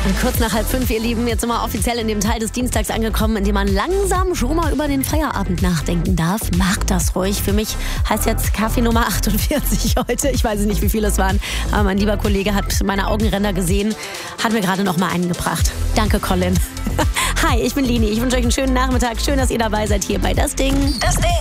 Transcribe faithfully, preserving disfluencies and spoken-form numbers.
Und kurz nach halb fünf, ihr Lieben, jetzt sind wir offiziell in dem Teil des Dienstags angekommen, in dem man langsam schon mal über den Feierabend nachdenken darf. Macht das ruhig. Für mich heißt jetzt Kaffee Nummer achtundvierzig heute. Ich weiß nicht, wie viele es waren, aber mein lieber Kollege hat meine Augenränder gesehen, hat mir gerade noch mal einen gebracht. Danke, Colin. Hi, ich bin Lini. Ich wünsche euch einen schönen Nachmittag. Schön, dass ihr dabei seid hier bei Das Ding. Das Ding.